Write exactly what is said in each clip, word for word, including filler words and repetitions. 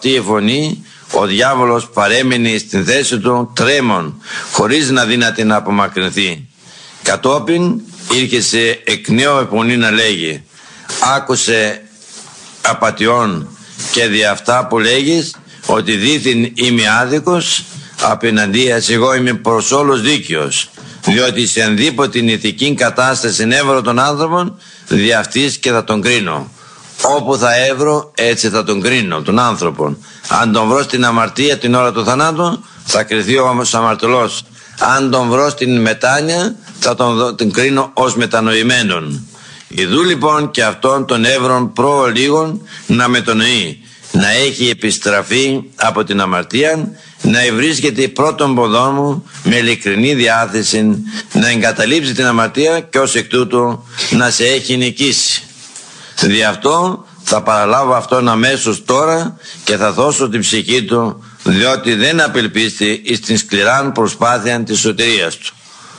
αυτή η φωνή, ο διάβολος παρέμεινε στην θέση του τρέμον, χωρίς να δύναται να απομακρυνθεί. Κατόπιν ήρχεσε εκ νέου η φωνή να λέγει: άκουσε απατιών και δι' αυτά που λέγεις ότι δήθην είμαι άδικος, απέναντίας εγώ είμαι προς όλους δίκαιος, διότι σε ενδήποτε ηθική κατάσταση έβρω τον άνθρωπον, δι' αυτής και θα τον κρίνω. Όπου θα έβρω, έτσι θα τον κρίνω τον άνθρωπον. Αν τον βρω στην αμαρτία την ώρα του θανάτου, θα κριθεί όμως αμαρτωλός. Αν τον βρω στην μετάνοια, θα τον, τον κρίνω ως μετανοημένον. Ιδού λοιπόν και αυτόν τον έβρον προ λίγων να μετονοεί, να έχει επιστραφεί από την αμαρτία, να ευρίσκεται πρώτον ποδόν μου με ειλικρινή διάθεση, να εγκαταλείψει την αμαρτία και ως εκ τούτου να σε έχει νικήσει. Δι' αυτό θα παραλάβω αυτόν αμέσως τώρα και θα δώσω την ψυχή του, διότι δεν απελπίστη εις την σκληράν προσπάθεια της σωτηρίας του.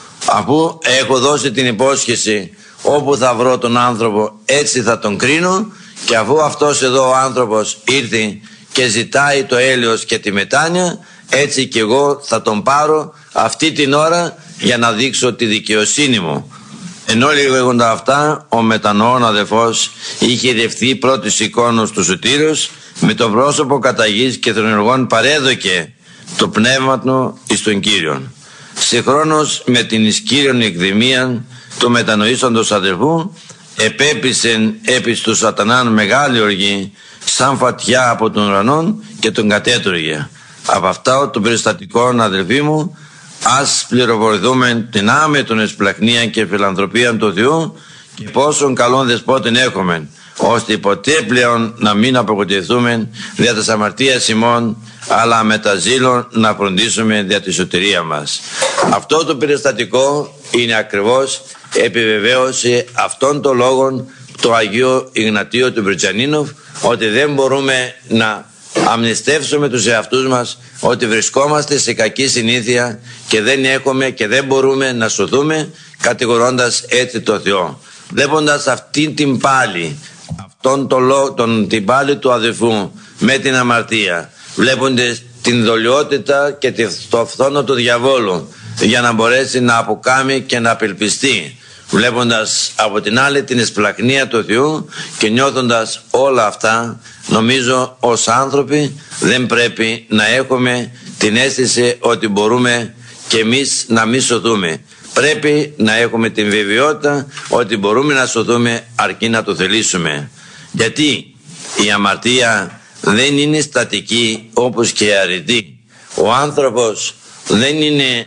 Αφού έχω δώσει την υπόσχεση, όπου θα βρω τον άνθρωπο έτσι θα τον κρίνω, και αφού αυτός εδώ ο άνθρωπος ήρθε και ζητάει το έλεος και τη μετάνοια, έτσι και εγώ θα τον πάρω αυτή την ώρα για να δείξω τη δικαιοσύνη μου. Ενώ λέγοντα αυτά, ο μετανοών αδελφός είχε δευθεί πρώτης εικόνος του Σωτήρος, με το πρόσωπο καταγής και των εργών παρέδοκε το πνεύμα του εις τον Κύριον. Συγχρόνως με την εις Κύριον εκδημίαν του μετανοήσαντος αδελφού, επέπεισεν επί του σατανάν μεγάλη οργή, σαν φωτιά από τον ουρανόν, και τον κατέτρωγε. Από αυτά των περιστατικών, αδελφοί μου, ας πληροφορηθούμε την άμετον εσπλαχνία και φιλανθρωπία του Θεού και πόσον καλόν δεσπότην έχουμε, ώστε ποτέ πλέον να μην απογοητευτούμε δια της αμαρτίας ημών, αλλά με τα ζήλων να φροντίσουμε δια τη σωτηρία μας. Αυτό το περιστατικό είναι ακριβώς επιβεβαίωση αυτών των λόγων του Αγίου Ιγνατίου του Βρυτζανίνοφ, ότι δεν μπορούμε να αμνηστεύσουμε τους εαυτούς μας, ότι βρισκόμαστε σε κακή συνήθεια και δεν έχουμε και δεν μπορούμε να σωθούμε, κατηγορώντας έτσι το Θεό. Βλέποντας αυτήν την πάλη, αυτόν τον, τον, την πάλη του αδελφού με την αμαρτία, βλέποντας την δολιότητα και το φθόνο του διαβόλου για να μπορέσει να αποκάμει και να απελπιστεί, βλέποντας από την άλλη την εσπλαχνία του Θεού και νιώθοντας όλα αυτά, νομίζω ως άνθρωποι δεν πρέπει να έχουμε την αίσθηση ότι μπορούμε και εμείς να μη σωθούμε. Πρέπει να έχουμε την βεβαιότητα ότι μπορούμε να σωθούμε αρκεί να το θελήσουμε. Γιατί η αμαρτία δεν είναι στατική όπως και η αρετή. Ο άνθρωπος δεν είναι,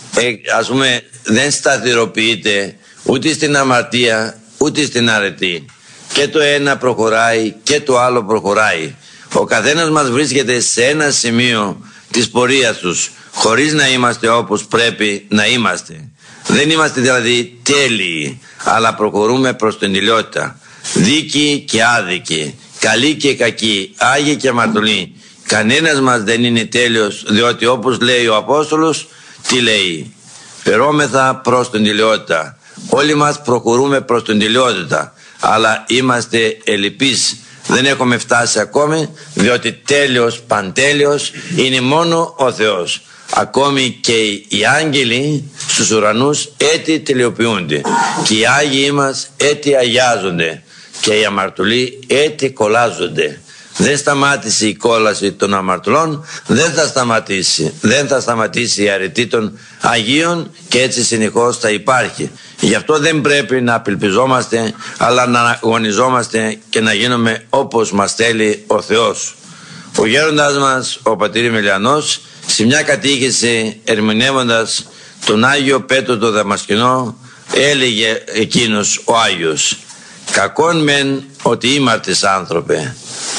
ας πούμε, δεν σταθεροποιείται ούτε στην αμαρτία ούτε στην αρετή. Και το ένα προχωράει και το άλλο προχωράει. Ο καθένας μας βρίσκεται σε ένα σημείο της πορείας τους, χωρίς να είμαστε όπως πρέπει να είμαστε. Δεν είμαστε δηλαδή τέλειοι, αλλά προχωρούμε προς την ηλιότητα. Δίκοι και άδικοι, καλοί και κακοί, άγιοι και αμαρτωλοί. Κανένας μας δεν είναι τέλειος, διότι όπως λέει ο Απόστολος, τι λέει? Φερόμεθα προς την ηλιότητα. Όλοι μας προχωρούμε προς την ηλιότητα, αλλά είμαστε ελλειπείς. Δεν έχουμε φτάσει ακόμη, διότι τέλειος, παντέλειος είναι μόνο ο Θεός. Ακόμη και οι άγγελοι στους ουρανούς έτσι τελειοποιούνται, και οι Άγιοι μας έτσι αγιάζονται, και οι αμαρτωλοί έτσι κολλάζονται. Δεν σταμάτησε η κόλαση των αμαρτωλών, δεν θα σταματήσει. Δεν θα σταματήσει η αρετή των Αγίων, και έτσι συνεχώς θα υπάρχει. Γι' αυτό δεν πρέπει να απελπιζόμαστε, αλλά να αγωνιζόμαστε και να γίνουμε όπως μας θέλει ο Θεός. Ο γέροντας μας, ο πατήρ Μελιανός, σε μια κατήχηση ερμηνεύοντας τον Άγιο Πέτρο το Δαμασκηνό, έλεγε εκείνος ο Άγιος: «Κακόν μεν ότι ήμαρτες άνθρωπε,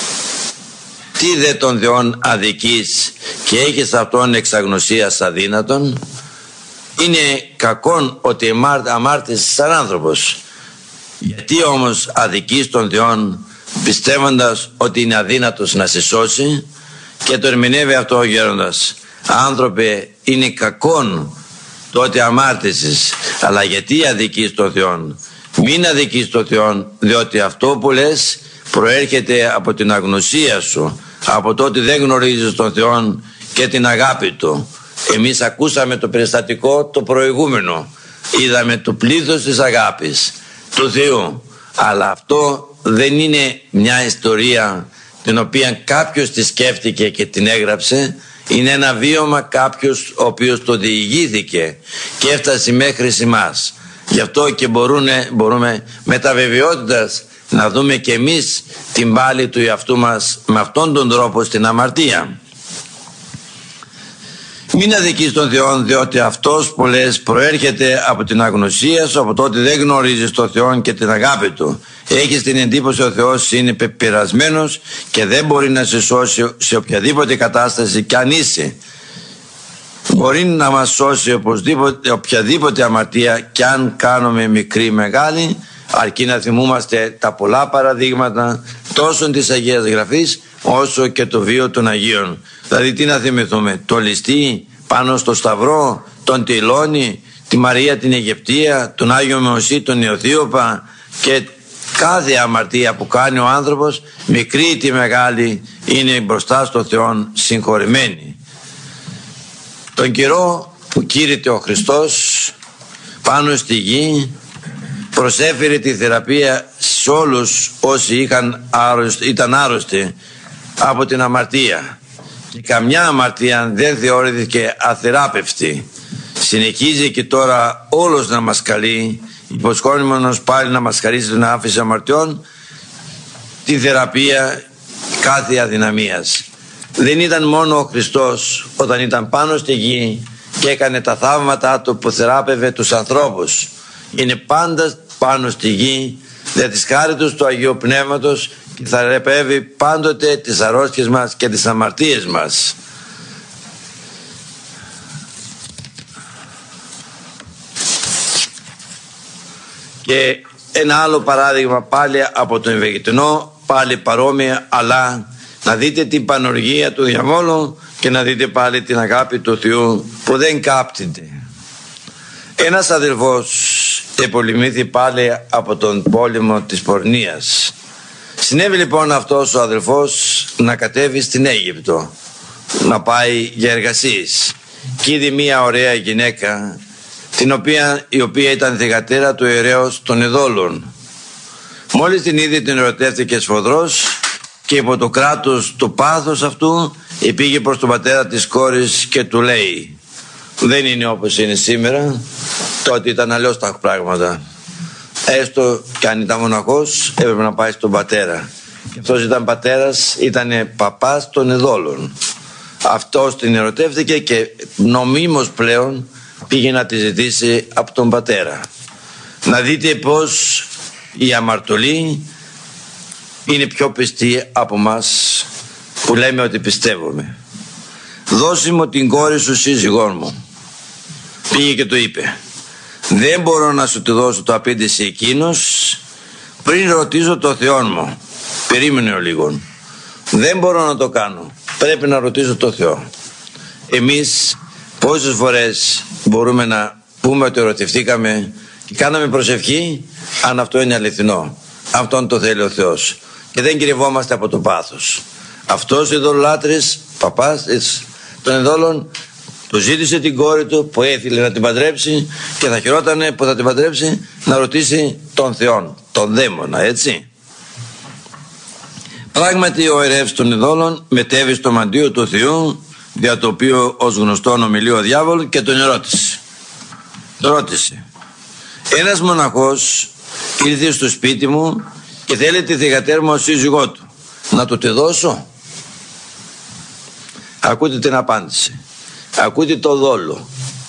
τι δε των Θεών αδικείς και έχεις αυτόν εξ αγνωσίας αδύνατον? Είναι κακόν ότι αμάρτης σαν άνθρωπος. Γιατί όμως αδικείς τον Θεόν, πιστεύοντας ότι είναι αδύνατος να σε σώσει?» Και το ερμηνεύει αυτό ο γέροντας: «Άνθρωπε, είναι κακόν το ότι αμάρτησες, αλλά γιατί αδικείς τον Θεόν? Μην αδικείς τον Θεόν, διότι αυτό που λες προέρχεται από την αγνωσία σου, Από τότε δεν γνωρίζεις τον Θεό και την αγάπη Του. Εμείς ακούσαμε το περιστατικό το προηγούμενο. Είδαμε το πλήθος της αγάπης του Θεού. Αλλά αυτό δεν είναι μια ιστορία την οποία κάποιος τη σκέφτηκε και την έγραψε. Είναι ένα βίωμα κάποιος ο οποίος το διηγήθηκε και έφτασε μέχρι εμάς. Γι' αυτό και μπορούμε, μπορούμε με τα βεβαιότητας να δούμε και εμείς την πάλη του εαυτού μας με αυτόν τον τρόπο στην αμαρτία. Μην αδικείς τον Θεό, διότι αυτός πολλές προέρχεται από την αγνωσία σου, από τότε δεν γνωρίζεις τον Θεό και την αγάπη Του. Έχεις την εντύπωση ο Θεός είναι πεπειρασμένος και δεν μπορεί να σε σώσει σε οποιαδήποτε κατάσταση κι αν είσαι. Μπορεί να μας σώσει οπωσδήποτε, οποιαδήποτε αμαρτία κι αν κάνουμε μικρή ή μεγάλη, αρκεί να θυμούμαστε τα πολλά παραδείγματα τόσο της Αγίας Γραφής όσο και το βίο των Αγίων. Δηλαδή τι να θυμηθούμε, το ληστή πάνω στο Σταυρό, τον Τιλώνη, τη Μαρία την Αιγυπτία, τον Άγιο Μωυσή, τον Ιωθίωπα και κάθε αμαρτία που κάνει ο άνθρωπος, μικρή ή τη μεγάλη, είναι μπροστά στο Θεό συγχωρημένη. Τον καιρό που κήρυτε ο Χριστός πάνω στη γη, προσέφερε τη θεραπεία σε όλους όσοι είχαν άρρωστοι, ήταν άρρωστοι από την αμαρτία. Και καμιά αμαρτία δεν θεωρήθηκε αθεράπευτη. Συνεχίζει και τώρα όλος να μας καλεί, υποσχόμενος πάλι να μας χαρίσει την άφηση αμαρτιών, τη θεραπεία κάθε αδυναμίας. Δεν ήταν μόνο ο Χριστός όταν ήταν πάνω στη γη και έκανε τα θαύματα Του που θεράπευε τους ανθρώπους. Είναι πάντα πάνω στη γη για τις χάριτος του Αγίου Πνεύματος και θα θεραπεύει πάντοτε τις αρρώστιες μας και τις αμαρτίες μας. Και ένα άλλο παράδειγμα πάλι από τον Ευαγγελισμό, πάλι παρόμοια, αλλά να δείτε την πανοργία του διαβόλου και να δείτε πάλι την αγάπη του Θεού που δεν κάπτεται. Ένας αδελφός επολυμήθη πάλι από τον πόλεμο της πορνείας. Συνέβη λοιπόν αυτός ο αδελφός να κατέβει στην Αίγυπτο, να πάει για εργασίες, και είδε μία ωραία γυναίκα, την οποία, η οποία ήταν θυγατέρα του ιερέως των ειδόλων. Μόλις την είδε, την ερωτεύτηκε σφοδρός και υπό το κράτος του πάθους αυτού πήγε προς τον πατέρα της κόρης και του λέει, δεν είναι όπως είναι σήμερα, τότε ήταν αλλιώς τα πράγματα. Έστω και αν ήταν μοναχός έπρεπε να πάει στον πατέρα. Και αυτός ήταν πατέρας, ήταν παπάς των ειδόλων. Αυτός την ερωτεύτηκε και νομίμως πλέον πήγε να τη ζητήσει από τον πατέρα. Να δείτε πως η αμαρτωλή είναι πιο πιστή από μας που λέμε ότι πιστεύουμε. Δώσε μου την κόρη σου σύζυγόν μου. Πήγε και του είπε, δεν μπορώ να σου τη δώσω, το απήντησε εκείνος, πριν ρωτήσω το Θεό μου. Περίμενε ο λίγο. Δεν μπορώ να το κάνω, πρέπει να ρωτήσω το Θεό. Εμείς πόσες φορές μπορούμε να πούμε ότι ερωτηθήκαμε και κάναμε προσευχή, αν αυτό είναι αληθινό, αυτόν το θέλει ο Θεός, και δεν κρυβόμαστε από το πάθος. Αυτός ο ειδωλολάτρης, παπάς των ειδόλων, του ζήτησε την κόρη του που έθελε να την παντρέψει και θα χαιρότανε που θα την παντρέψει να ρωτήσει τον Θεό, τον δαίμονα, έτσι. Πράγματι ο ιερεύς των ειδόλων μετέβη στο μαντίο του Θεού, δια το οποίο ως γνωστόν ομιλεί ο διάβολος, και τον ερώτησε. Τον ρώτησε, ένας μοναχός ήρθε στο σπίτι μου και θέλει τη θυγατέρα μου ως σύζυγό του, να του τη δώσω? Ακούτε την απάντηση. Ακούτε το δόλο.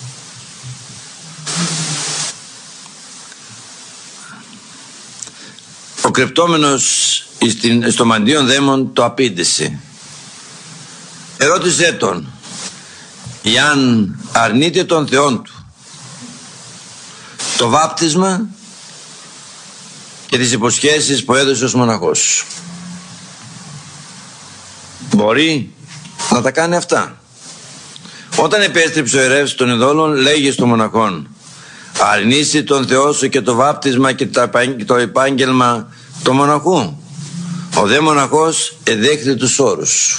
Ο κρεπτόμενος στο μαντίον δαίμον το απήντησε. Ερώτησε τον, εάν αρνείται τον Θεόν του το βάπτισμα και τις υποσχέσεις που έδωσε ως μοναχός, μπορεί να τα κάνει αυτά? Όταν επέστρεψε ο ιερεύς των ειδόλων, λέγει στον μοναχόν, αρνήσει τον Θεό σου και το βάπτισμα και το επάγγελμα του μοναχού? Ο δε μοναχός εδέχεται τους όρους.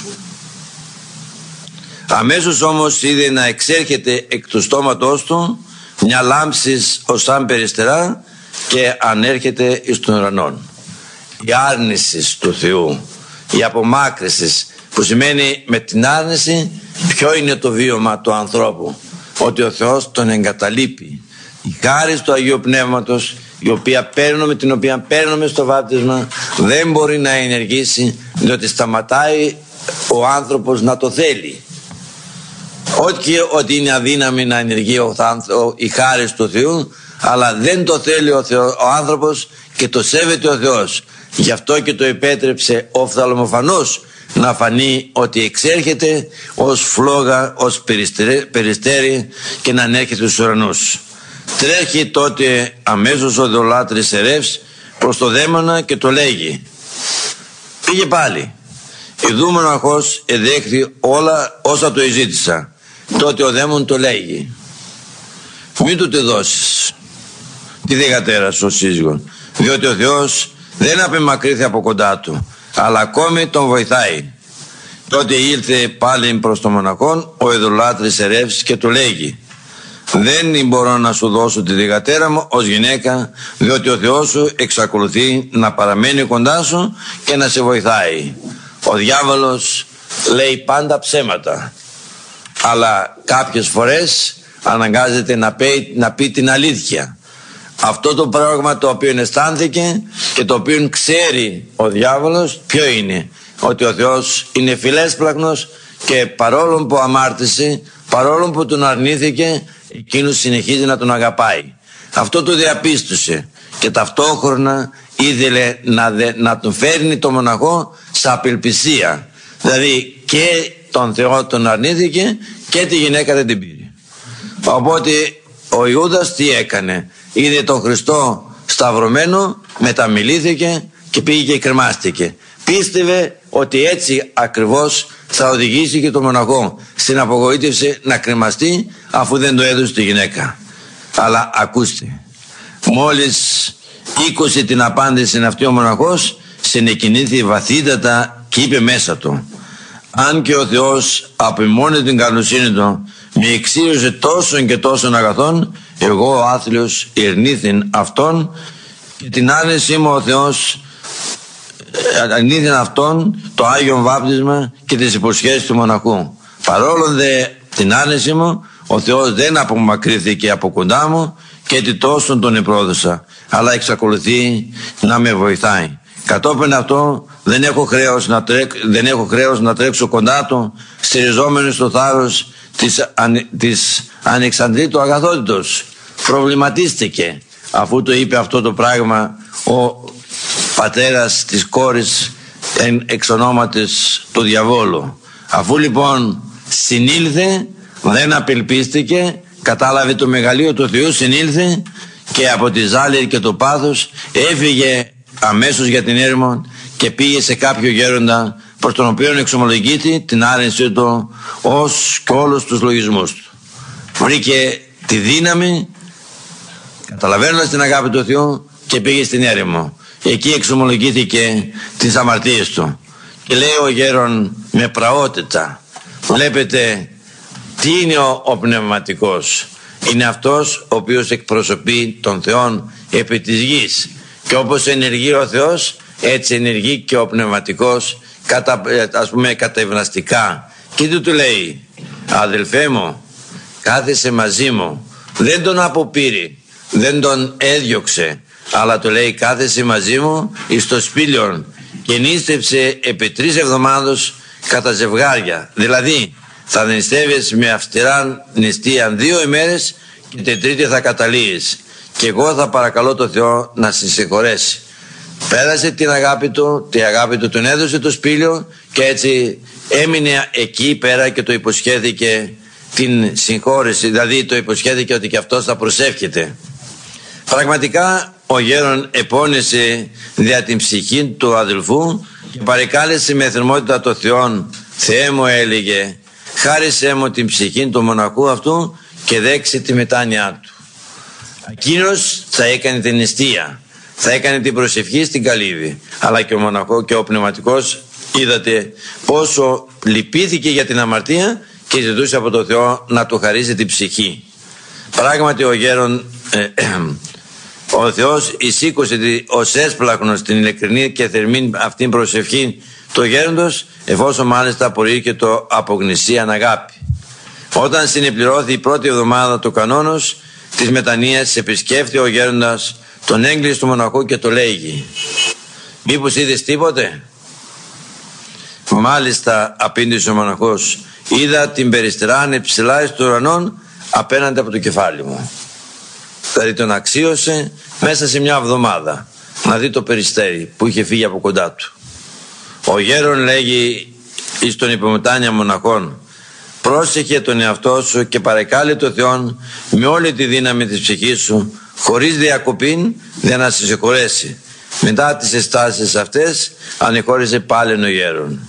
Αμέσως όμως είδε να εξέρχεται εκ του στόματός του μια λάμψης ως αν περιστερά και ανέρχεται εις τον ουρανόν. Η άρνηση του Θεού, η απομάκρυση, που σημαίνει με την άρνηση ποιο είναι το βίωμα του ανθρώπου, ότι ο Θεός τον εγκαταλείπει. Η χάρις του Αγίου Πνεύματος, η οποία παίρνουμε, την οποία παίρνουμε στο βάπτισμα, δεν μπορεί να ενεργήσει, διότι σταματάει ο άνθρωπος να το θέλει. Όχι ότι είναι αδύναμη να ενεργεί ο, η χάρις του Θεού, αλλά δεν το θέλει ο, Θεό, ο άνθρωπος και το σέβεται ο Θεός. Γι' αυτό και το επέτρεψε οφθαλμοφανώς να φανεί ότι εξέρχεται ως φλόγα, ως περιστέρι και να ανέρχεται στους ουρανούς. Τρέχει τότε αμέσως ο δολάτρης ερεύς προς το δαίμονα και το λέγει. Πήγε πάλι. Ιδού μοναχός εδέχθη όλα όσα το εζήτησα. Τότε ο δαίμον το λέγει. Μην του τη δώσεις τη δεκατέρα σου σύζυγον, διότι ο Θεός δεν απεμακρύθη από κοντά του, αλλά ακόμη τον βοηθάει. Τότε ήλθε πάλι προς τον μοναχόν ο ειδωλάτρης ερεύς και του λέγει. Δεν μπορώ να σου δώσω τη δεκατέρα μου ως γυναίκα, διότι ο Θεός σου εξακολουθεί να παραμένει κοντά σου και να σε βοηθάει. Ο διάβολος λέει πάντα ψέματα, αλλά κάποιες φορές αναγκάζεται να πει, να πει την αλήθεια. Αυτό το πράγμα το οποίο αισθάνθηκε και το οποίο ξέρει ο διάβολος ποιο είναι? Ότι ο Θεός είναι φιλέσπλαχνος και παρόλο που αμάρτησε, παρόλο που τον αρνήθηκε, εκείνος συνεχίζει να τον αγαπάει. Αυτό το διαπίστωσε και ταυτόχρονα ήθελε να, δε, να τον φέρνει το μοναχό σε απελπισία. Δηλαδή και τον Θεό τον αρνήθηκε και τη γυναίκα δεν την πήρε. Οπότε ο Ιούδας τι έκανε? Είδε τον Χριστό σταυρωμένο, μεταμιλήθηκε και πήγε και κρεμάστηκε. Πίστευε ότι έτσι ακριβώς θα οδηγήσει και το μοναχό στην απογοήτευση να κρεμαστεί, αφού δεν το έδωσε τη γυναίκα. Αλλά ακούστε, μόλις ήκουσε την απάντηση αυτή ο μοναχός, συνεκινήθη βαθύτατα και είπε μέσα του. Αν και ο Θεός από μόνη την καλοσύνη του με εξήρωσε τόσων και τόσων αγαθών, εγώ ο άθλιος ερνήθην αυτόν και την άρνησή μου ο Θεός αρνήθην αυτόν το Άγιον Βάπτισμα και τις υποσχέσεις του μοναχού. Παρόλο δε την άρνησή μου, ο Θεός δεν απομακρύθηκε από κοντά μου και τι τόσον τον επρόδωσα, αλλά εξακολουθεί να με βοηθάει. Κατόπιν αυτό δεν έχω χρέος να, τρέκ, δεν έχω χρέος να τρέξω κοντά του, στηριζόμενος στο θάρρος της, ανε, της ανεξαντρήτου αγαθότητος. Προβληματίστηκε αφού το είπε αυτό το πράγμα ο πατέρας της κόρης εξ ονόματος του διαβόλου. Αφού λοιπόν συνήλθε, δεν απελπίστηκε, κατάλαβε το μεγαλείο του Θεού, συνήλθε και από τη ζάλη και το πάθος έφυγε αμέσως για την έρημο και πήγε σε κάποιο γέροντα, προς τον οποίο εξομολογείται την άρνησή του ως και όλους τους λογισμούς του. Βρήκε τη δύναμη, καταλαβαίνοντας την αγάπη του Θεού, και πήγε στην έρημο. Εκεί εξομολογήθηκε τις αμαρτίες του και λέει ο γέρον με πραότητα, βλέπετε τι είναι ο, ο πνευματικός? Είναι αυτός ο οποίος εκπροσωπεί τον Θεόν επί της γης, και όπως ενεργεί ο Θεός, έτσι ενεργεί και ο πνευματικός, κατα, ας πούμε κατευναστικά. Και τι του λέει? Αδελφέ μου, κάθεσαι μαζί μου. Δεν τον αποπήρε, δεν τον έδιωξε, αλλά του λέει κάθεσαι μαζί μου εις το σπήλιον, και νήστεψε επί τρεις εβδομάδος κατά ζευγάρια. Δηλαδή θα νηστεύεις με αυστηρά νηστείαν δύο ημέρες και την τρίτη θα καταλύεις, και εγώ θα παρακαλώ το Θεό να σε συγχωρέσει. Πέρασε την αγάπη του, τη αγάπη του τον έδωσε το σπήλιο, και έτσι έμεινε εκεί πέρα και το υποσχέθηκε την συγχώρεση, δηλαδή το υποσχέθηκε ότι και αυτός θα προσεύχεται. Πραγματικά ο γέρον επώνεσε δια την ψυχή του αδελφού και παρεκάλεσε με θερμότητα το Θεόν. Θεέ μου, έλεγε, χάρισέ μου την ψυχή του μοναχού αυτού και δέξε τη μετάνοιά του. Εκείνος θα έκανε την νηστεία, θα έκανε την προσευχή στην καλύβη. Αλλά και ο μοναχό και ο πνευματικός, είδατε πόσο λυπήθηκε για την αμαρτία και ζητούσε από τον Θεό να του χαρίσει την ψυχή. Πράγματι ο γέρον ε, ε, ο Θεός εισήκωσε ως έσπλαχνος την ειλικρινή και θερμή αυτήν προσευχή του γέροντος, εφόσον μάλιστα προήρκετο από γνησίαν αγάπη. Όταν συνεπληρώθη η πρώτη εβδομάδα του κανόνος της μετανοίας, επισκέφθη ο γέροντας τον έγκλης του μοναχού και το λέγει: «Μήπως είδες τίποτε?» «Μάλιστα», απήντησε ο μοναχός, «είδα την περιστερά ψηλά εις του ουρανών απέναντι από το κεφάλι μου». Δηλαδή τον αξίωσε μέσα σε μια εβδομάδα να δει το περιστέρι που είχε φύγει από κοντά του. Ο γέρον λέγει εις τον υπομετάνια μοναχών: «Πρόσεχε τον εαυτό σου και παρεκάλε το Θεόν με όλη τη δύναμη της ψυχής σου, χωρίς διακοπήν, για να σε συγχωρέσει». Μετά τις εστάσεις αυτές ανεχώρησε πάλι ο γέρον.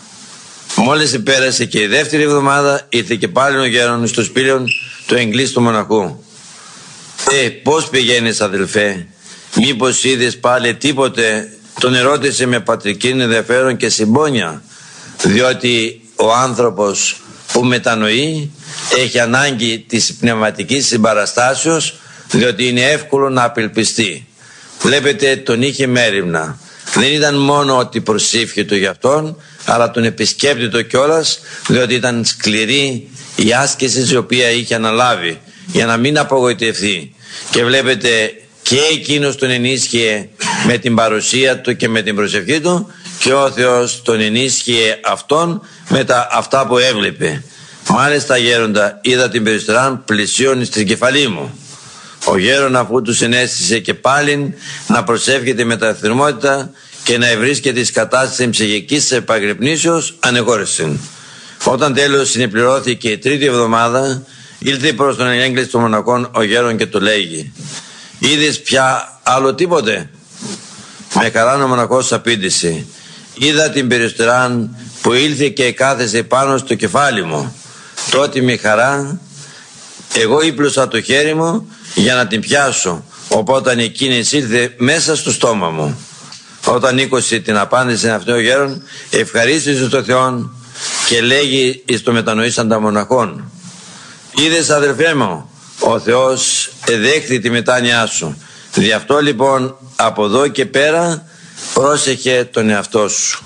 Μόλις πέρασε και η δεύτερη εβδομάδα, ήρθε και πάλι ο γέρον στο σπήλαιο του εγκλής του μοναχού. «Ε, πώς πηγαίνεις, αδελφέ, μήπως είδες πάλι τίποτε?» Τον ερώτησε με πατρική ενδιαφέρον και συμπόνια, διότι ο άνθρωπος που μετανοεί έχει ανάγκη της πνευματικής συμπαραστάσεως, διότι είναι εύκολο να απελπιστεί. Βλέπετε, τον είχε μέριμνα. Δεν ήταν μόνο ότι προσήφιε για αυτόν, αλλά τον επισκέπτητο κιόλας, διότι ήταν σκληρή η άσκηση η οποία είχε αναλάβει για να μην απογοητευτεί. Και βλέπετε, και εκείνος τον ενίσχυε με την παρουσία του και με την προσευχή του, και ο Θεός τον ενίσχυε αυτόν με τα αυτά που έβλεπε. «Μάλιστα, γέροντα, είδα την περιστεράν πλησίον στην κεφαλή μου». Ο γέρον, αφού του συνέστησε και πάλιν να προσεύχεται με τα θερμότητα και να ευρίσκεται εις κατάσταση ψυχικής επαγρυπνήσεως, ανεγόρησε. Όταν τέλος συνεπληρώθηκε η τρίτη εβδομάδα, ήλθε προς τον έγκλης των μοναχών ο γέρον και του λέγει: «Είδες πια άλλο τίποτε?» Με χαρά ο μοναχός απήντησε: «Είδα την περιστεράν που ήλθε και κάθεσε πάνω στο κεφάλι μου. Τότε με χαρά εγώ ύπλωσα το χέρι μου για να την πιάσω, οπότε εκείνη ήλθε μέσα στο στόμα μου». Όταν ήκωσε την απάντηση αυτή ο γέρον, ευχαρίστησε τον Θεόν και λέγει εις το μετανοήσαντα μοναχών: «Είδες, αδελφέ μου, ο Θεός εδέχθη τη μετάνοιά σου. Δι' αυτό λοιπόν από εδώ και πέρα πρόσεχε τον εαυτό σου».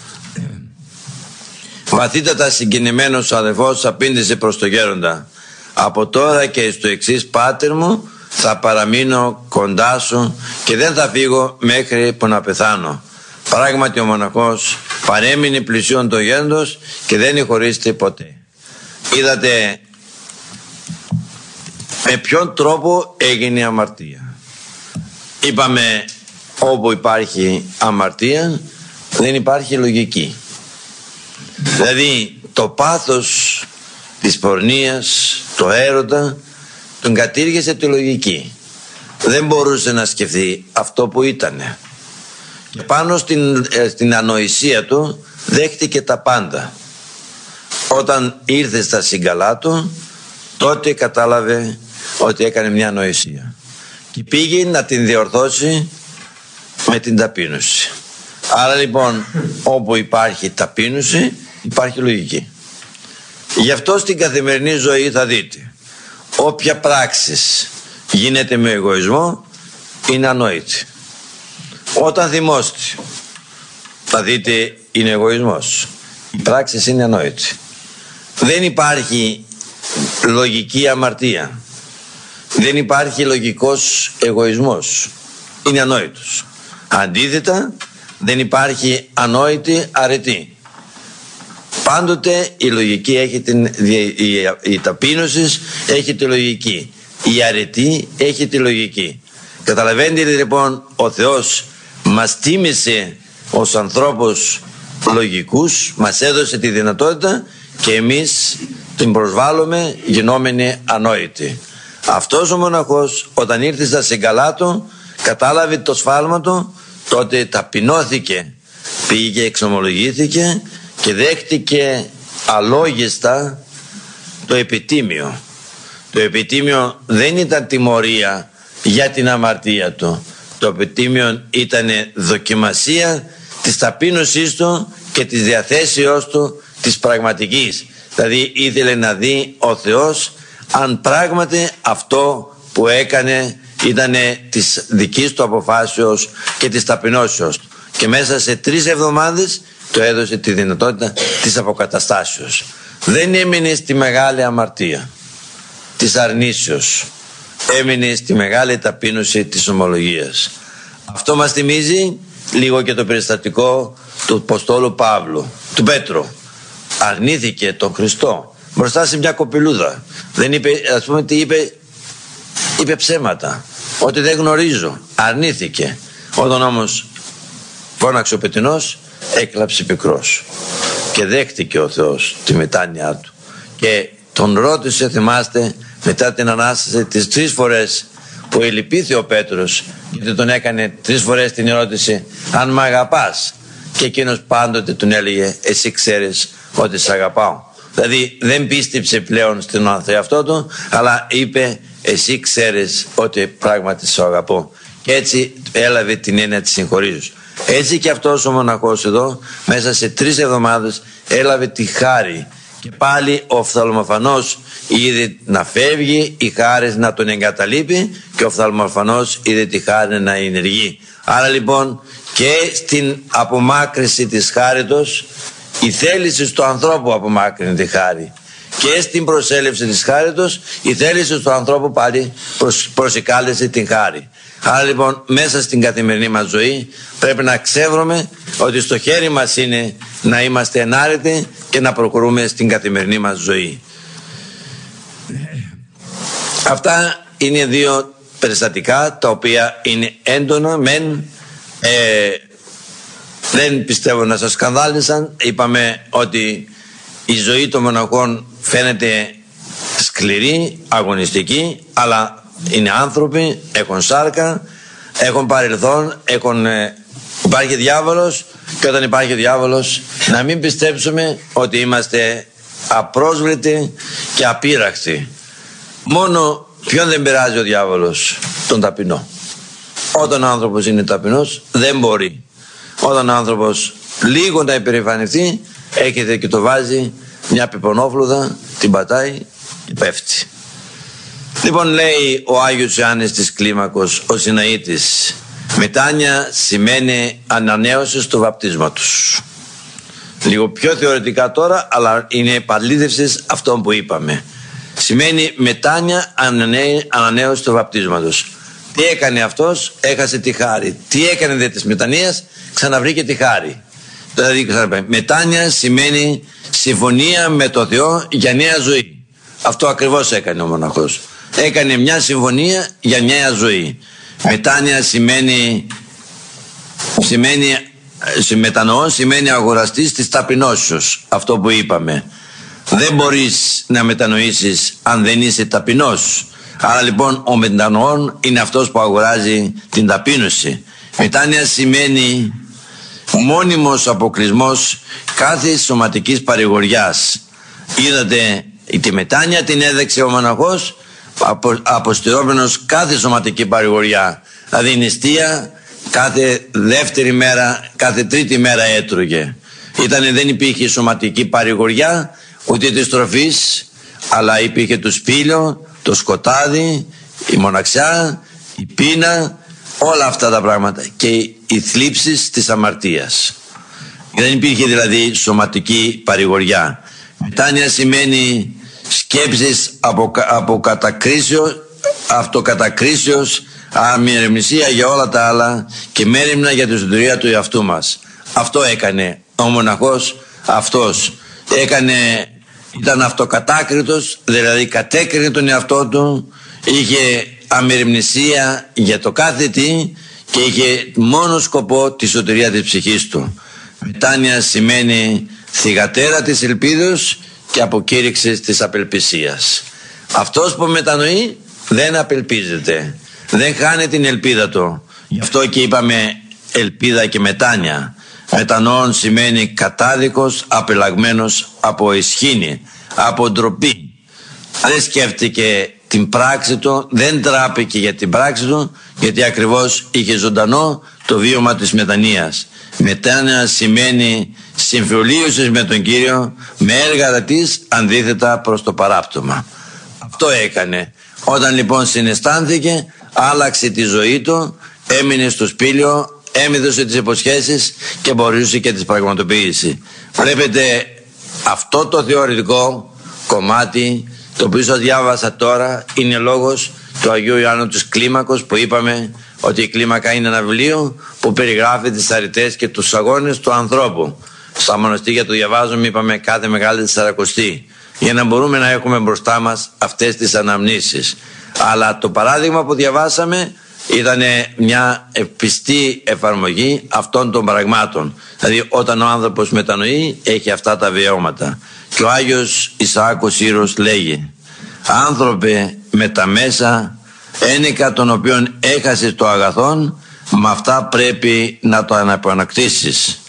Βαθύτατα συγκινημένος ο αδελφός απήντησε προς τον γέροντα: «Από τώρα και στο εξής, πάτερ μου, θα παραμείνω κοντά σου και δεν θα φύγω μέχρι που να πεθάνω». Πράγματι ο μοναχός παρέμεινε πλησίον το γέροντος και δεν χωρίστηκε ποτέ. Είδατε με ποιον τρόπο έγινε η αμαρτία. Είπαμε, όπου υπάρχει αμαρτία δεν υπάρχει λογική. Δηλαδή το πάθος της πορνείας, το έρωτα, τον κατήργησε τη λογική. Δεν μπορούσε να σκεφτεί αυτό που ήτανε. Και πάνω στην, ε, στην ανοησία του δέχτηκε τα πάντα. Όταν ήρθε στα συγκαλά του, τότε κατάλαβε ότι έκανε μια ανοησία και πήγε να την διορθώσει με την ταπείνωση. Άρα λοιπόν, όπου υπάρχει ταπείνωση υπάρχει λογική. Γι' αυτό στην καθημερινή ζωή θα δείτε, όποια πράξης γίνεται με εγωισμό είναι ανόητη. Όταν θυμώστε, θα δείτε είναι εγωισμός. Η πράξη είναι ανόητη. Δεν υπάρχει λογική αμαρτία. Δεν υπάρχει λογικός εγωισμός. Είναι ανόητος. Αντίθετα, δεν υπάρχει ανόητη αρετή. Πάντοτε η λογική έχει την, η, η ταπείνωση έχει τη λογική. Η αρετή έχει τη λογική. Καταλαβαίνετε λοιπόν, ο Θεός μας τίμησε ως ανθρώπους λογικούς, μας έδωσε τη δυνατότητα και εμείς την προσβάλλουμε γινόμενοι ανόητοι. Αυτός ο μοναχός όταν ήρθε στα συγκαλά του, κατάλαβε το σφάλμα του, τότε ταπεινώθηκε, πήγε, εξομολογήθηκε και δέχτηκε αλόγιστα το επιτίμιο. Το επιτίμιο δεν ήταν τιμωρία για την αμαρτία του. Το επιτίμιο ήταν δοκιμασία της ταπείνωσής του και της διαθέσεώς του της πραγματικής. Δηλαδή ήθελε να δει ο Θεός αν πράγματι αυτό που έκανε ήταν της δικής του αποφάσεως και της ταπεινώσεως. Και μέσα σε τρεις εβδομάδες του έδωσε τη δυνατότητα της αποκαταστάσεως. Δεν έμεινε στη μεγάλη αμαρτία της αρνήσεως, έμεινε στη μεγάλη ταπείνωση της ομολογίας. Αυτό μας θυμίζει λίγο και το περιστατικό του Αποστόλου Παύλου, του Πέτρου. Αρνήθηκε τον Χριστό μπροστά σε μια κοπηλούδα. Δεν είπε, ας πούμε τι είπε, είπε ψέματα, ότι δεν γνωρίζω. Αρνήθηκε. Όταν όμως φώναξε ο πετεινός, έκλαψε πικρός και δέχτηκε ο Θεός τη μετάνοιά του και τον ρώτησε, θυμάστε, μετά την Ανάσταση, τις τρεις φορές που ελυπήθη ο Πέτρος, γιατί τον έκανε τρεις φορές την ερώτηση αν μ' αγαπάς, και εκείνος πάντοτε τον έλεγε εσύ ξέρεις ότι σε αγαπάω. Δηλαδή δεν πίστεψε πλέον στον ανθεαυτό του, αλλά είπε εσύ ξέρεις ότι πράγματι σε αγαπώ, και έτσι έλαβε την έννοια της συγχωρήσεως. Έτσι και αυτός ο μοναχός εδώ μέσα σε τρεις εβδομάδες έλαβε τη χάρη, και πάλι ο οφθαλμοφανός είδε να φεύγει, η χάρη να τον εγκαταλείπει, και ο οφθαλμοφανός είδε τη χάρη να ενεργεί. Άρα λοιπόν και στην απομάκρυση της χάριτος η θέληση του ανθρώπου απομάκρυνε τη χάρη, και στην προσέλευση της χάριτος η θέληση του ανθρώπου πάλι προσ, προσεκάλεσε την χάρη. Άρα λοιπόν μέσα στην καθημερινή μας ζωή πρέπει να ξέρουμε ότι στο χέρι μας είναι να είμαστε ενάρετοι και να προχωρούμε στην καθημερινή μας ζωή. Αυτά είναι δύο περιστατικά τα οποία είναι έντονα μεν, ε, δεν πιστεύω να σας σκανδάλισαν. Είπαμε ότι η ζωή των μοναχών φαίνεται σκληρή, αγωνιστική, αλλά είναι άνθρωποι, έχουν σάρκα, έχουν παρελθόν, έχουν, ε, υπάρχει διάβολος, και όταν υπάρχει διάβολος να μην πιστέψουμε ότι είμαστε απρόσβλητοι και απείρακτοι. Μόνο ποιον δεν πειράζει ο διάβολος? Τον ταπεινό. Όταν ο άνθρωπος είναι ταπεινός δεν μπορεί. Όταν ο άνθρωπος λίγο να υπερηφανευτεί, έρχεται και το βάζει μια πιπονόφλουδα, την πατάει και πέφτει. Λοιπόν, λέει ο Άγιος Ιωάννης της Κλίμακος, ο Συναήτης, μετάνοια σημαίνει ανανέωση του βαπτίσματος. Λίγο πιο θεωρητικά τώρα, αλλά είναι επαλήθευση αυτών που είπαμε. Σημαίνει μετάνοια ανανέωση του βαπτίσματος. Τι έκανε αυτός? Έχασε τη χάρη. Τι έκανε δε της μετανοίας? Ξαναβρήκε τη χάρη. Δηλαδή μετάνοια σημαίνει συμφωνία με το Θεό για νέα ζωή. Αυτό ακριβώς έκανε ο μοναχός. Έκανε μια συμφωνία για νέα ζωή. Μετάνοια σημαίνει, σημαίνει μετανοώ σημαίνει αγοραστής της ταπεινώσεως. Αυτό που είπαμε. Δεν μπορείς να μετανοήσεις αν δεν είσαι ταπεινός. Άρα λοιπόν ο μετανοών είναι αυτός που αγοράζει την ταπείνωση. Μετάνοια σημαίνει μόνιμος αποκλεισμός κάθε σωματικής παρηγοριάς. Είδατε, τη μετάνοια την έδεξε ο μοναχός, απο, αποστηρώμενος κάθε σωματική παρηγοριά. Δηλαδή νηστεία κάθε δεύτερη μέρα, κάθε τρίτη μέρα έτρωγε. Ήτανε, δεν υπήρχε σωματική παρηγοριά ούτε της τροφής, αλλά υπήρχε το σπήλιο, το σκοτάδι, η μοναξιά, η πείνα, όλα αυτά τα πράγματα, και οι θλίψεις της αμαρτίας. Δεν υπήρχε δηλαδή σωματική παρηγοριά. Μετάνοια σημαίνει σκέψεις από, από κατακρίσεως, αυτοκατακρίσεως, αμεριμνησία για όλα τα άλλα και μέριμνα για τη σωτηρία του εαυτού μας. Αυτό έκανε ο μοναχός αυτός. Έκανε, ήταν αυτοκατάκριτος, δηλαδή κατέκρινε τον εαυτό του, είχε αμεριμνησία για το κάθε τι και είχε μόνο σκοπό τη σωτηρία της ψυχής του. Μετάνοια σημαίνει θυγατέρα της ελπίδος και αποκήρυξη της απελπισίας. Αυτός που μετανοεί δεν απελπίζεται, δεν χάνει την ελπίδα του. Γι' αυτό και είπαμε ελπίδα και μετάνοια. Μετανοών σημαίνει κατάδικος, απελαγμένος από ισχύνη, από ντροπή. Δεν σκέφτηκε την πράξη του, δεν τράπηκε για την πράξη του γιατί ακριβώς είχε ζωντανό το βίωμα της μετανοίας. Μετάνοια σημαίνει συμφιλίωση με τον Κύριο, με έργα της αντίθετα προς το παράπτωμα. Αυτό έκανε. Όταν λοιπόν συναισθάνθηκε, άλλαξε τη ζωή του, έμεινε στο σπήλαιο, έμεινε τις υποσχέσεις και μπορούσε και τις πραγματοποιήσει. Βλέπετε, αυτό το θεωρητικό κομμάτι, το οποίο σας διάβασα τώρα, είναι λόγος του Αγίου Ιωάννου της Κλίμακος, που είπαμε ότι η κλίμακα είναι ένα βιβλίο που περιγράφει τις αρετές και τους αγώνες του ανθρώπου. Στα μοναστήρια το διαβάζουμε, είπαμε, κάθε Μεγάλη Τεσσαρακοστή, για να μπορούμε να έχουμε μπροστά μας αυτές τις αναμνήσεις. Αλλά το παράδειγμα που διαβάσαμε ήταν μια πιστή εφαρμογή αυτών των πραγμάτων. Δηλαδή όταν ο άνθρωπος μετανοεί, έχει αυτά τα βιώματα. Και ο Άγιος Ισαάκος Σύρος λέγει: «Άνθρωπε με τα μέσα, ένικα των οποίων έχασες το αγαθόν, με αυτά πρέπει να το αναπανακτήσεις».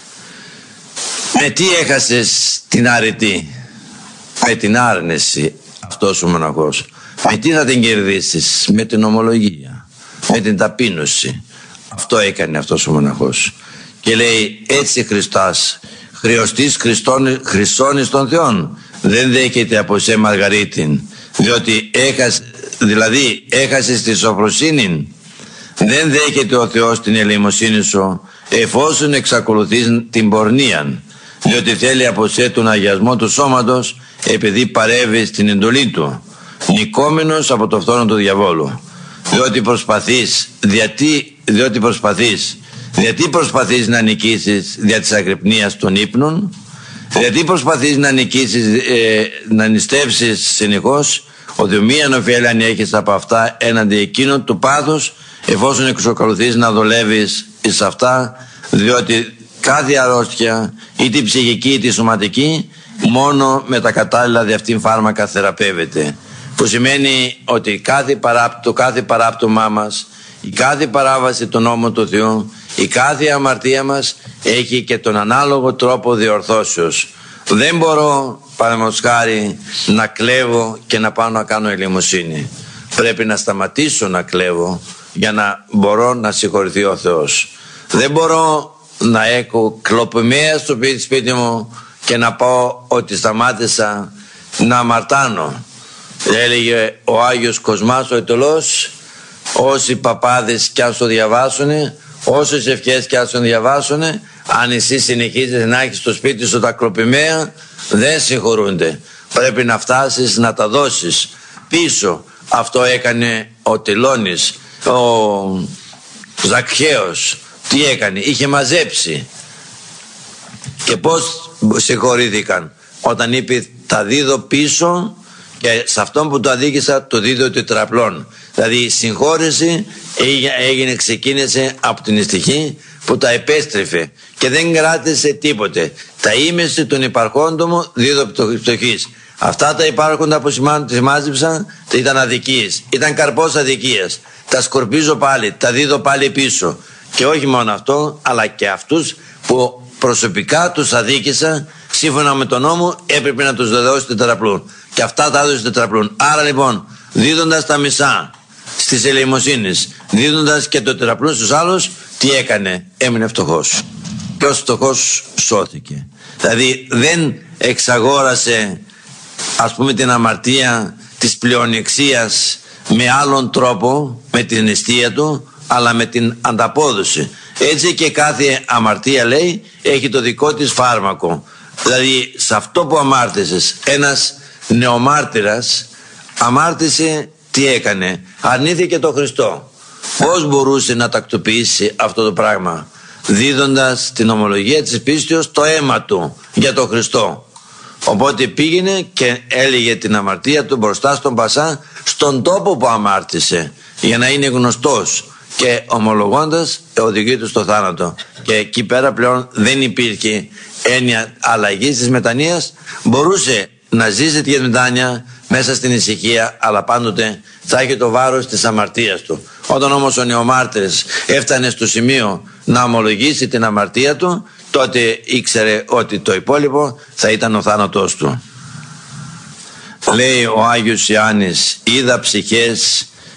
Με τι έχασες την αρετή? Με την άρνηση αυτός ο μοναχός. Με τι θα την κερδίσεις? Με την ομολογία, με την ταπείνωση. Αυτό έκανε αυτός ο μοναχός. Και λέει: «Έτσι Χριστάς, χρεωστής χρυσών εις των Θεών, δεν δέχεται από σε Μαργαρίτην, διότι έχασε, δηλαδή έχασες τη σοφροσύνη, δεν δέχεται ο Θεός την ελεημοσύνη σου, εφόσον εξακολουθείς την πορνείαν, διότι θέλει από σε τον αγιασμό του σώματος, επειδή παρεύει στην εντολή του, νικόμενος από το φθόνο του διαβόλου. Διότι προσπαθείς, διότι, διότι προσπαθείς, γιατί προσπαθείς να νικήσεις δια της αγρυπνίας των ύπνων, γιατί προσπαθείς να νικήσεις, ε, να νηστεύσεις συνεχώς, ότι μία ωφέλεια αν έχεις από αυτά έναντι εκείνων του πάθους, εφόσον εξακολουθείς να δουλεύεις εις αυτά, διότι κάθε αρρώστια, είτε η ψυχική είτε η σωματική, μόνο με τα κατάλληλα δι' αυτήν φάρμακα θεραπεύεται. Που σημαίνει ότι κάθε παράπτω, το κάθε παράπτωμά μας, η κάθε παράβαση των νόμων του Θεού, η κάθε αμαρτία μας έχει και τον ανάλογο τρόπο διορθώσεως. Δεν μπορώ, παραδείγματος χάρη, να κλέβω και να πάω να κάνω ελεημοσύνη. Πρέπει να σταματήσω να κλέβω για να μπορώ να συγχωρηθεί ο Θεός. Δεν μπορώ να έχω κλοπημαία στο σπίτι μου και να πω ότι σταμάτησα να αμαρτάνω. Έλεγε ο Άγιος Κοσμάς ο Αιτωλός, όσοι παπάδες κι αν το διαβάσουνε, όσες ευχές κι αν το διαβάσουνε, αν εσύ συνεχίζεις να έχεις στο σπίτι σου τα κλοπημαία, δεν συγχωρούνται. Πρέπει να φτάσεις να τα δώσεις πίσω. Αυτό έκανε ο Τελώνης, ο Ζακχαίος. Τι έκανε? Είχε μαζέψει. Και πώς συγχωρήθηκαν? Όταν είπε τα δίδω πίσω και σε αυτόν που το αδίκησα το δίδω τετραπλών. Δηλαδή η συγχώρεση έγινε, ξεκίνησε από την ευτυχή που τα επέστρεφε και δεν κράτησε τίποτε. Τα ήμεση των υπαρχόντων μου δίδω πτωχής. Αυτά τα υπάρχοντα που μάζεψαν ήταν αδικίες, ήταν καρπός αδικίας. Τα σκορπίζω πάλι, τα δίδω πάλι πίσω. Και όχι μόνο αυτό, αλλά και αυτούς που προσωπικά τους αδίκησα, σύμφωνα με τον νόμο έπρεπε να τους δώσει τετραπλούν. Και αυτά τα έδωσε τετραπλούν. Άρα λοιπόν, δίδοντας τα μισά στις ελεημοσύνες, δίδοντας και το τετραπλούν στους άλλους, τι έκανε? Έμεινε φτωχός. Και ως φτωχός σώθηκε. Δηλαδή δεν εξαγόρασε, ας πούμε, την αμαρτία της πλεονεξίας με άλλον τρόπο, με την αιστεία του, αλλά με την ανταπόδοση. Έτσι και κάθε αμαρτία, λέει, έχει το δικό της φάρμακο. Δηλαδή σε αυτό που αμάρτησες, ένας νεομάρτυρας αμάρτησε, τι έκανε? Αρνήθηκε το Χριστό. Πώς μπορούσε να τακτοποιήσει αυτό το πράγμα? Δίδοντας την ομολογία της πίστεως, το αίμα του για το Χριστό. Οπότε πήγαινε και έλεγε την αμαρτία του μπροστά στον Πασά, στον τόπο που αμάρτησε, για να είναι γνωστός, και ομολογώντας οδηγεί του στο θάνατο. Και εκεί πέρα πλέον δεν υπήρχε έννοια αλλαγής της μετανοίας. Μπορούσε να ζήσει τη μετάνοια μέσα στην ησυχία, αλλά πάντοτε θα είχε το βάρος της αμαρτίας του. Όταν όμως ο νεομάρτυρας έφτανε στο σημείο να ομολογήσει την αμαρτία του, τότε ήξερε ότι το υπόλοιπο θα ήταν ο θάνατός του. Λέει ο Άγιος Ιωάννης: είδα ψυχές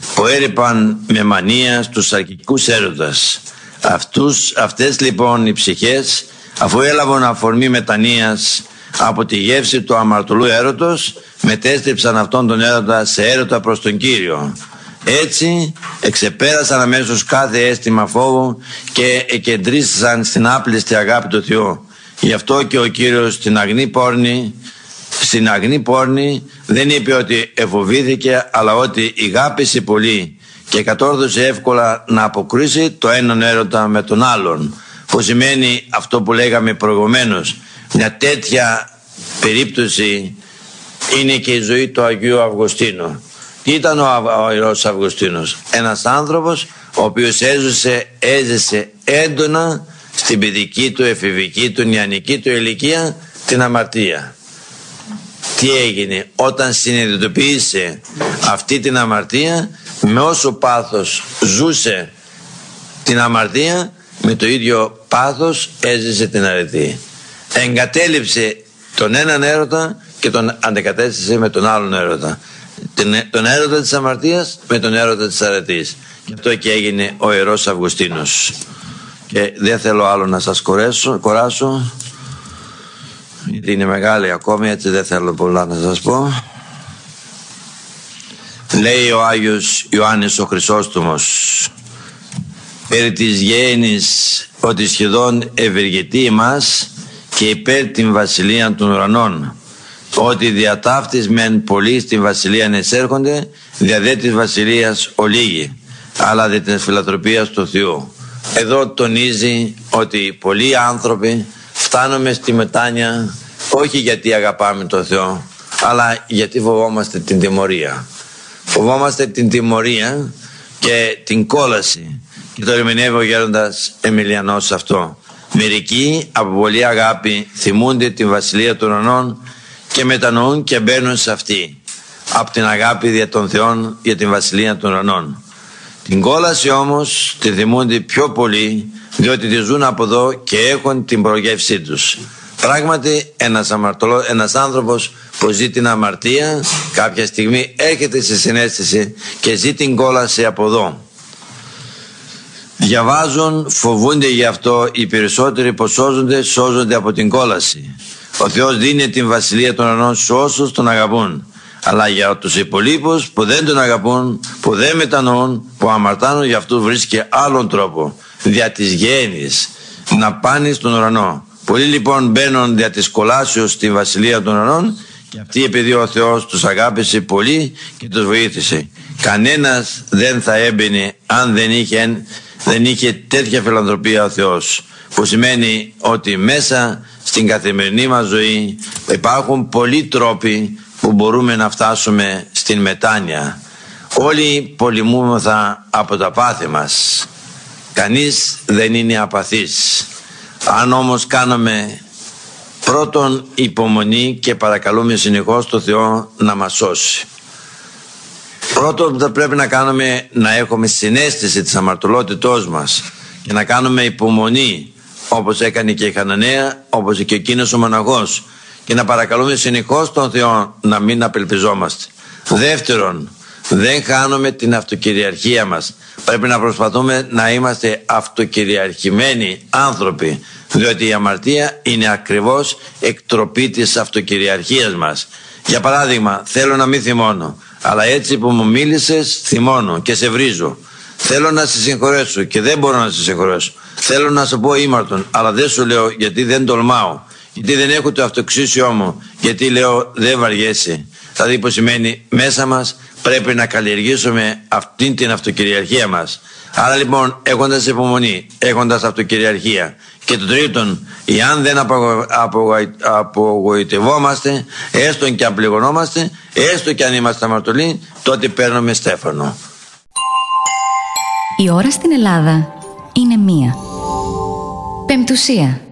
που έρεπαν με μανία στους αρχικούς έρωτας. Αυτούς, αυτές λοιπόν οι ψυχές, αφού έλαβαν αφορμή μετανοίας από τη γεύση του αμαρτωλού έρωτος, μετέστρεψαν αυτόν τον έρωτα σε έρωτα προς τον Κύριο. Έτσι εξεπέρασαν αμέσως κάθε αίσθημα φόβου και εκεντρίστησαν στην άπλιστη αγάπη του Θεού. Γι' αυτό και ο Κύριος στην αγνή πόρνη, στην αγνή πόρνη δεν είπε ότι εφοβήθηκε, αλλά ότι ηγάπησε πολύ και κατόρθωσε εύκολα να αποκρίσει το έναν έρωτα με τον άλλον, που σημαίνει αυτό που λέγαμε προηγουμένως. Μια τέτοια περίπτωση είναι και η ζωή του Αγίου Αυγουστίνου. Τι ήταν ο, ο Ιερός Αυγουστίνος? Ένας άνθρωπος ο οποίος έζησε, έζησε έντονα στην παιδική του, εφηβική του, νεανική του ηλικία την αμαρτία. Τι έγινε? Όταν συνειδητοποίησε αυτή την αμαρτία, με όσο πάθος ζούσε την αμαρτία, με το ίδιο πάθος έζησε την αρετή. Εγκατέλειψε τον έναν έρωτα και τον αντεκατέστησε με τον άλλον έρωτα. Τον έρωτα της αμαρτίας με τον έρωτα της αρετής. Και αυτό και έγινε ο Ιερός Αυγουστίνος. Και δεν θέλω άλλο να σας κορέσω, κοράσω, γιατί είναι μεγάλη ακόμη, έτσι δεν θέλω πολλά να σας πω. Λέει ο Άγιος Ιωάννης ο Χρυσόστομος περί της γέννης, ότι σχεδόν ευεργετεί εμάς και υπέρ την βασιλεία των ουρανών, ότι διαταύτης μεν πολλοί στην βασιλεία εισέρχονται, δια δε της βασιλείας ολίγοι, αλλά δια της φιλανθρωπίας του Θεού. Εδώ τονίζει ότι πολλοί άνθρωποι φτάνουμε στη μετάνοια όχι γιατί αγαπάμε τον Θεό, αλλά γιατί φοβόμαστε την τιμωρία. Φοβόμαστε την τιμωρία και την κόλαση. Και το ερμηνεύει ο γέροντας Εμιλιανός αυτό. Μερικοί από πολλή αγάπη θυμούνται την βασιλεία των ουρανών και μετανοούν και μπαίνουν σε αυτή, από την αγάπη δια των Θεών για την βασιλεία των ουρανών. Την κόλαση όμως τη θυμούνται πιο πολύ, διότι τη ζουν από εδώ και έχουν την προγεύσή τους. Πράγματι ένας, αμαρτωλό, ένας άνθρωπος που ζει την αμαρτία κάποια στιγμή έρχεται σε συναίσθηση και ζει την κόλαση από εδώ. Διαβάζουν, φοβούνται γι' αυτό, οι περισσότεροι που σώζονται, σώζονται από την κόλαση. Ο Θεός δίνει την βασιλεία των ουρανών σε όσους τον αγαπούν. Αλλά για τους υπολείπους που δεν τον αγαπούν, που δεν μετανοούν, που αμαρτάνουν, για αυτούς βρίσκει άλλον τρόπο, δια της γέννης, να πάνε στον ουρανό. Πολλοί λοιπόν μπαίνουν δια της κολάσεως στη βασιλεία των ουρανών, και αυτοί επειδή ο Θεός τους αγάπησε πολύ και τους βοήθησε. Κανένας δεν θα έμπαινε αν δεν είχε, δεν είχε τέτοια φιλανθρωπία ο Θεός, που σημαίνει ότι μέσα στην καθημερινή μας ζωή υπάρχουν πολλοί τρόποι που μπορούμε να φτάσουμε στην μετάνοια. Όλοι πολεμούμεθα από τα πάθη μας. Κανείς δεν είναι απαθής. Αν όμως κάνουμε πρώτον υπομονή και παρακαλούμε συνεχώς το Θεό να μας σώσει. Πρώτον θα πρέπει να κάνουμε, να έχουμε συναίσθηση της αμαρτωλότητός μας και να κάνουμε υπομονή, όπως έκανε και η Χαναναία, όπως και εκείνος ο μοναχός, και να παρακαλούμε συνεχώς τον Θεό να μην απελπιζόμαστε. Δεύτερον, δεν χάνουμε την αυτοκυριαρχία μας. Πρέπει να προσπαθούμε να είμαστε αυτοκυριαρχημένοι άνθρωποι, διότι η αμαρτία είναι ακριβώς εκτροπή της αυτοκυριαρχίας μας. Για παράδειγμα, θέλω να μην θυμώνω, αλλά έτσι που μου μίλησες θυμώνω και σε βρίζω. Θέλω να σε συγχωρέσω και δεν μπορώ να σε συγχωρέσω. Θέλω να σου πω ήμαρτον, αλλά δεν σου λέω γιατί δεν τολμάω, γιατί δεν έχω το αυτοξίσιό μου, γιατί λέω δεν βαριέσαι. Δηλαδή που σημαίνει μέσα μας πρέπει να καλλιεργήσουμε αυτή την αυτοκυριαρχία μας. Άρα λοιπόν, έχοντας υπομονή, έχοντας αυτοκυριαρχία. Και το τρίτον, εάν δεν απογο... Απογο... απογοητευόμαστε, έστω και απληγωνόμαστε, έστω και αν είμαστε αμαρτωλοί, τότε παίρνουμε στέφανο. Η ώρα στην Ελλάδα είναι μία. Πεμπτουσία.